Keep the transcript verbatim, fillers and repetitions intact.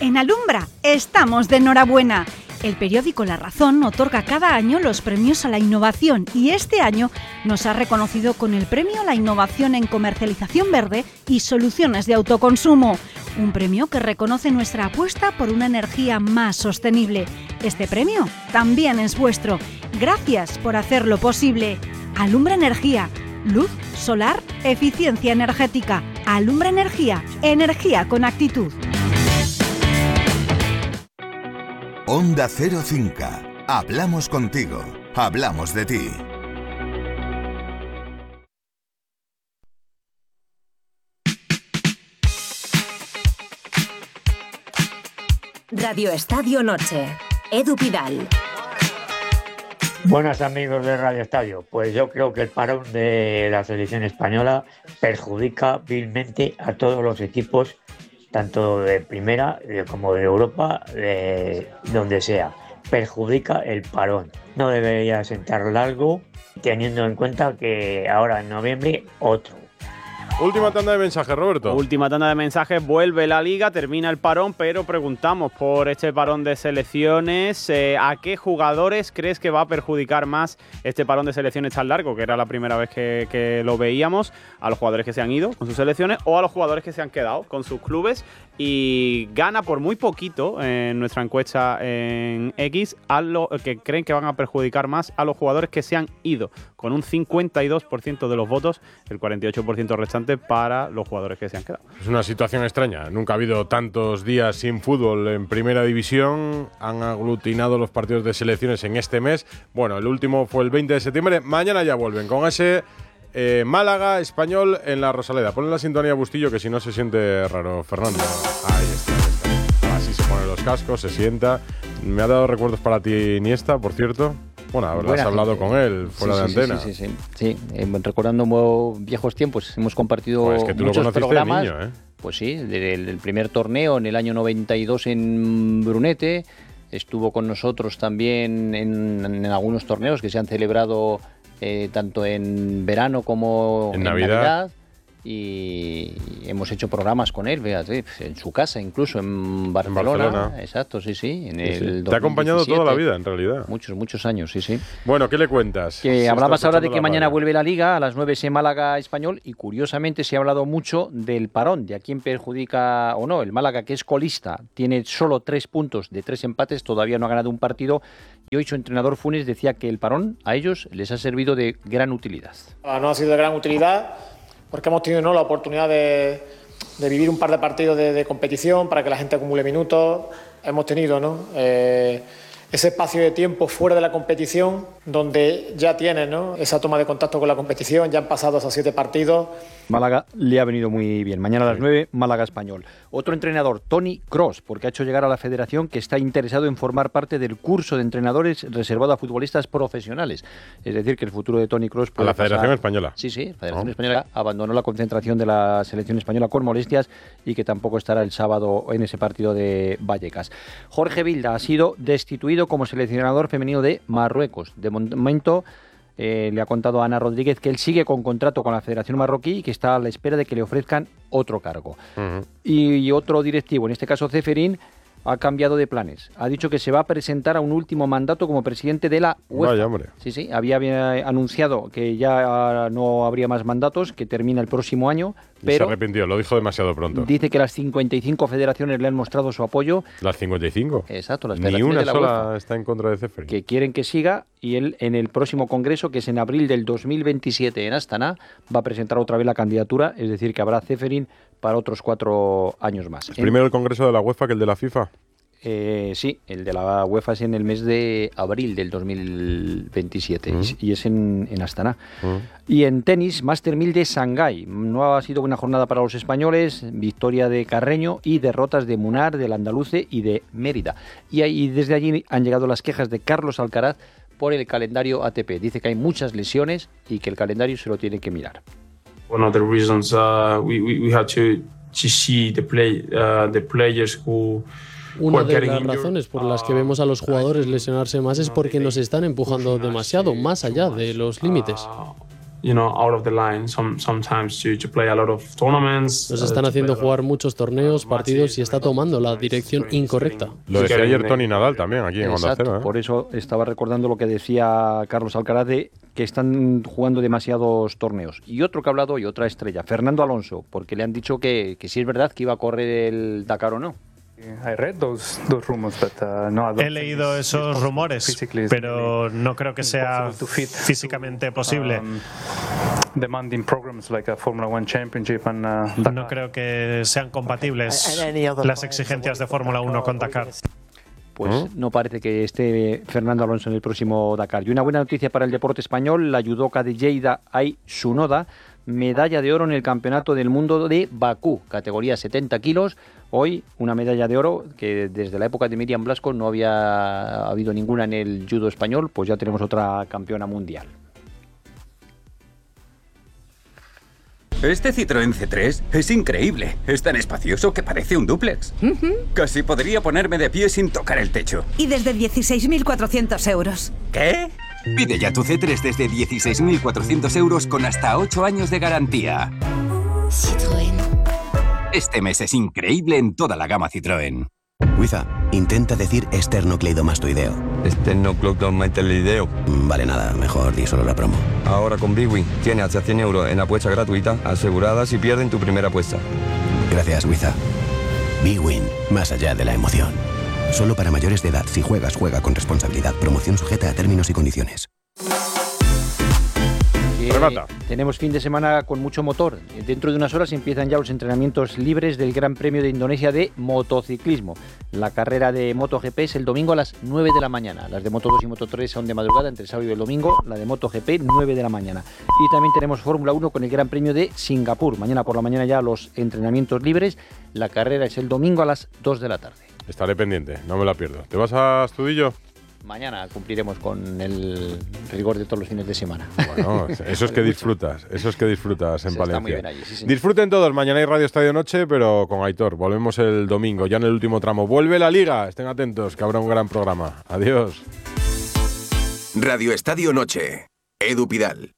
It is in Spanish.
En Alumbra estamos de enhorabuena. El periódico La Razón otorga cada año los premios a la innovación y este año nos ha reconocido con el premio a la innovación en comercialización verde y soluciones de autoconsumo. Un premio que reconoce nuestra apuesta por una energía más sostenible. Este premio también es vuestro. Gracias por hacerlo posible. Alumbra Energía. Luz, solar, eficiencia energética. Alumbra Energía. Energía con actitud. Onda Cero Cinca. Hablamos contigo. Hablamos de ti. Radio Estadio Noche. Edu Pidal. Buenas amigos de Radio Estadio. Pues yo creo que el parón de la selección española perjudica vilmente a todos los equipos, tanto de primera como de Europa, de donde sea. Perjudica el parón. No debería sentar largo, teniendo en cuenta que ahora en noviembre otro. Última tanda de mensajes, Roberto. Última tanda de mensajes, vuelve la Liga, termina el parón, pero preguntamos por este parón de selecciones. Eh, ¿A qué jugadores crees que va a perjudicar más este parón de selecciones tan largo, que era la primera vez que, que lo veíamos? ¿A los jugadores que se han ido con sus selecciones o a los jugadores que se han quedado con sus clubes? Y gana por muy poquito en nuestra encuesta en X a lo que creen que van a perjudicar más a los jugadores que se han ido, con un cincuenta y dos por ciento de los votos, el cuarenta y ocho por ciento restante para los jugadores que se han quedado. Es una situación extraña. Nunca ha habido tantos días sin fútbol en Primera División. Han aglutinado los partidos de selecciones en este mes. Bueno, el último fue el veinte de septiembre. Mañana ya vuelven con ese eh, Málaga Español en la Rosaleda. Ponle la sintonía Bustillo, que si no se siente raro, Fernando. Ahí está, ahí está. Así se ponen los cascos, se sienta. Me ha dado recuerdos para ti, Iniesta, por cierto. Bueno, habrás hablado gente. con él fuera sí, de sí, antena. Sí, sí, sí. sí. Eh, recordando viejos tiempos, hemos compartido pues es que tú muchos lo programas. De niño, ¿eh? Pues sí, del, del primer torneo en el año noventa y dos en Brunete. Estuvo con nosotros también en, en algunos torneos que se han celebrado eh, tanto en verano como en, en Navidad. Navidad. Y hemos hecho programas con él, fíjate, en su casa, incluso en Barcelona. En Barcelona. Exacto, sí, sí. En sí, el sí. Te dos mil diecisiete. ha acompañado toda la vida, en realidad. Muchos, muchos años, sí, sí. Bueno, ¿qué le cuentas? Que si hablabas ahora de que mañana radio. vuelve la Liga, a las nueve en Málaga Español, y curiosamente se ha hablado mucho del parón, de a quién perjudica o no. El Málaga, que es colista, tiene solo tres puntos de tres empates, todavía no ha ganado un partido, y hoy su entrenador Funes decía que el parón a ellos les ha servido de gran utilidad. No ha sido de gran utilidad, porque hemos tenido, ¿no?, la oportunidad de, de vivir un par de partidos de, de competición para que la gente acumule minutos. Hemos tenido, ¿no?, eh, ese espacio de tiempo fuera de la competición donde ya tienes, ¿no?, esa toma de contacto con la competición. Ya han pasado esos siete partidos. Málaga le ha venido muy bien. Mañana a las nueve, Málaga Español. Otro entrenador, Toni Kroos, porque ha hecho llegar a la federación que está interesado en formar parte del curso de entrenadores reservado a futbolistas profesionales. Es decir, que el futuro de Toni Kroos... A la Federación pasar... Española. Sí, sí, la Federación oh. Española abandonó la concentración de la selección española con molestias y que tampoco estará el sábado en ese partido de Vallecas. Jorge Vilda ha sido destituido como seleccionador femenino de Marruecos. De momento... Eh, le ha contado a Ana Rodríguez que él sigue con contrato con la Federación Marroquí y que está a la espera de que le ofrezcan otro cargo. Uh-huh. Y, y otro directivo, en este caso Ceferín, ha cambiado de planes. Ha dicho que se va a presentar a un último mandato como presidente de la UEFA. Vaya, hombre. Sí, sí, había, había anunciado que ya no habría más mandatos, que termina el próximo año, pero... Se arrepintió, lo dijo demasiado pronto. Dice que las cincuenta y cinco federaciones le han mostrado su apoyo. ¿Las cincuenta y cinco? Exacto, las Ni federaciones una de la sola UEFA, está en contra de Ceferín. que quieren que siga, y él en el próximo congreso, que es en abril del dos mil veintisiete en Astana, va a presentar otra vez la candidatura, es decir, que habrá Ceferín para otros cuatro años más. ¿Es primero el congreso de la UEFA que el de la FIFA? Eh, sí, el de la UEFA es en el mes de abril del dos mil veintisiete uh-huh. y, y es en, en Astana. Uh-huh. Y en tenis, Master mil de Shanghái. No ha sido una jornada para los españoles, victoria de Carreño y derrotas de Munar, del Andaluce y de Mérida. Y, ahí, desde allí han llegado las quejas de Carlos Alcaraz por el calendario A T P. Dice que hay muchas lesiones y que el calendario se lo tiene que mirar. One of the reasons uh, we, we, we have to, to see the, play, uh, the players who... Una de las razones por las que vemos a los jugadores lesionarse más es porque nos están empujando demasiado, más allá de los límites. you know, out of the line some, sometimes to, to play a lot of tournaments. Nos están haciendo jugar muchos torneos, partidos y está tomando la dirección incorrecta. Lo decía ayer Tony Nadal también aquí en Onda Cero. ¿eh? Por eso estaba recordando lo que decía Carlos Alcaraz de que están jugando demasiados torneos. Y otro que ha hablado hoy, otra estrella, Fernando Alonso, porque le han dicho que, que sí es verdad que iba a correr el Dakar o no. He leído esos rumores, pero no creo que sea físicamente posible. No creo que sean compatibles las exigencias de Fórmula uno con Dakar. Pues ¿Mm? no parece que esté Fernando Alonso en el próximo Dakar. Y una buena noticia para el deporte español, la judoka de Lleida, Ai Tsunoda, medalla de oro en el Campeonato del Mundo de Bakú, categoría setenta kilos. Hoy una medalla de oro que desde la época de Miriam Blasco no había habido ninguna en el judo español, pues ya tenemos otra campeona mundial. Este Citroën C tres es increíble. Es tan espacioso que parece un dúplex. Uh-huh. Casi podría ponerme de pie sin tocar el techo. Y desde dieciséis mil cuatrocientos euros. ¿Qué? Pide ya tu C tres desde dieciséis mil cuatrocientos euros con hasta ocho años de garantía. Citroën. Este mes es increíble en toda la gama Citroën. Wiza, intenta decir esternocleidomastoideo. Esternocleidomastoideo. Vale, nada, mejor di solo la promo. Ahora con Bwin tienes hasta cien euros en apuesta gratuita asegurada si pierden tu primera apuesta. Gracias, Wiza. Bwin, más allá de la emoción. Solo para mayores de edad. Si juegas, juega con responsabilidad. Promoción sujeta a términos y condiciones. Eh, tenemos fin de semana con mucho motor. Dentro de unas horas empiezan ya los entrenamientos libres del Gran Premio de Indonesia de motociclismo. La carrera de MotoGP es el domingo a las nueve de la mañana. Las de Moto dos y Moto tres son de madrugada, entre el sábado y el domingo. La de MotoGP, nueve de la mañana. Y también tenemos Fórmula uno con el Gran Premio de Singapur. Mañana por la mañana ya los entrenamientos libres. La carrera es el domingo a las dos de la tarde. Estaré pendiente, no me la pierdo. ¿Te vas a Astudillo? Mañana cumpliremos con el rigor de todos los fines de semana. Bueno, eso es que disfrutas, eso es que disfrutas en Se Palencia. Está muy bien allí, sí, señor. Disfruten todos, mañana hay Radio Estadio Noche, pero con Aitor. Volvemos el domingo, ya en el último tramo. Vuelve la Liga, estén atentos, que habrá un gran programa. Adiós. Radio Estadio Noche, Edu Pidal.